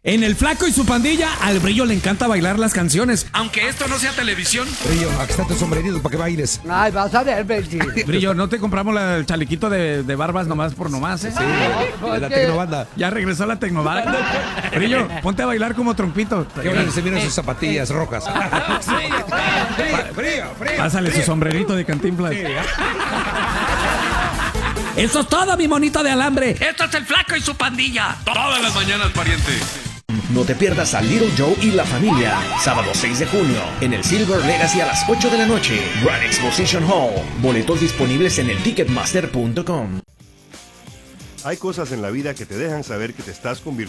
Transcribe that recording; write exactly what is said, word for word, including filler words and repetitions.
En El Flaco y su Pandilla, al Brillo le encanta bailar las canciones. Aunque esto no sea televisión. Brillo, aquí está tu sombrerito para que bailes. Ay, vas a ver, Benji. Brillo, no te compramos la- el chalequito de, de barbas nomás por nomás, ¿eh? Sí, de la tecnobanda. Ya regresó la tecnovada. Brillo, ponte a bailar como trompito. Qué bueno que se miran sus zapatillas rojas. Frío, frío. Pásale su sombrerito de Cantinflas. Eso es todo, mi monito de alambre. Esto es El Flaco y su Pandilla. Todas las mañanas, pariente. No te pierdas a Little Joe y la familia, sábado seis de junio, en el Silver Legacy a las ocho de la noche, Grand Exposition Hall. Boletos disponibles en el ticketmaster punto com. Hay cosas en la vida que te dejan saber que te estás convirtiendo